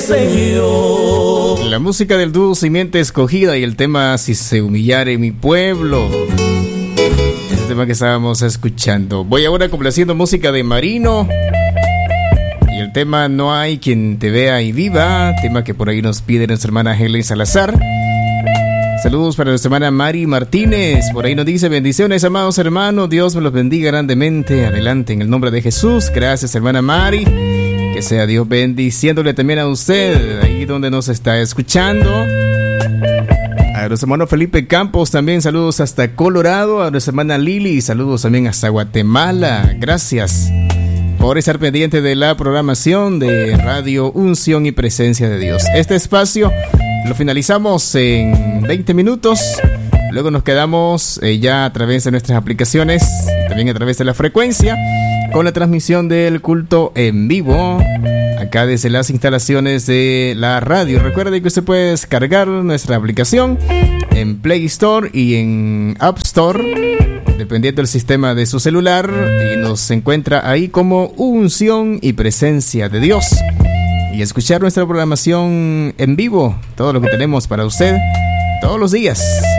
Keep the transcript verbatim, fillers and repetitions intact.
Señor. La música del dúo Simiente Escogida y el tema Si se humillare mi pueblo. El tema que estábamos escuchando. Voy ahora complaciendo música de Marino. Y el tema No hay quien te vea y viva. Tema que por ahí nos pide nuestra hermana Helen Salazar. Saludos para nuestra hermana Mari Martínez. Por ahí nos dice: bendiciones, amados hermanos. Dios me los bendiga grandemente. Adelante, en el nombre de Jesús. Gracias, hermana Mari. Que sea Dios bendiciéndole también a usted, ahí donde nos está escuchando. A nuestro hermano Felipe Campos también, saludos hasta Colorado. A nuestra hermana Lili, saludos también hasta Guatemala. Gracias por estar pendiente de la programación de Radio Unción y Presencia de Dios. Este espacio lo finalizamos en veinte minutos. Luego nos quedamos eh, ya a través de nuestras aplicaciones y también a través de la frecuencia con la transmisión del culto en vivo acá desde las instalaciones de la radio. Recuerde que usted puede descargar nuestra aplicación en Play Store y en App Store, dependiendo del sistema de su celular, y nos encuentra ahí como Unción y Presencia de Dios. Y escuchar nuestra programación en vivo, todo lo que tenemos para usted todos los días.